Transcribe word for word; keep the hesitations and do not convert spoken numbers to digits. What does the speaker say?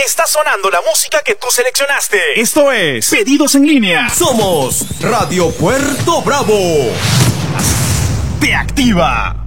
Está sonando la música que tú seleccionaste. Esto es Pedidos en Línea. Somos Radio Puerto Bravo. Te activa.